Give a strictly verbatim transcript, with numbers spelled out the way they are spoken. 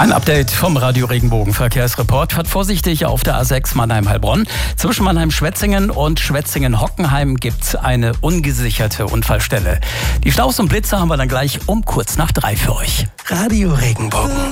Ein Update vom Radio Regenbogen Verkehrsreport. Fahrt vorsichtig auf der A sechs Mannheim-Heilbronn. Zwischen Mannheim-Schwetzingen und Schwetzingen-Hockenheim gibt es eine ungesicherte Unfallstelle. Die Staus und Blitzer haben wir dann gleich um kurz nach drei für euch. Radio Regenbogen.